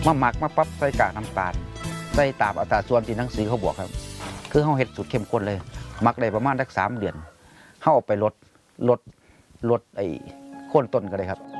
มาหมักมาปั๊บใส่กากน้ำตาลใส่ตามอัตราส่วนที่หนังสือเขาบอกครับคือเขาเห็ดสูตรเข้มข้นเลยหมักได้ประมาณสัก3 เดือนเขาเอาไปลดไอ้โค่นต้นก็ได้ครับ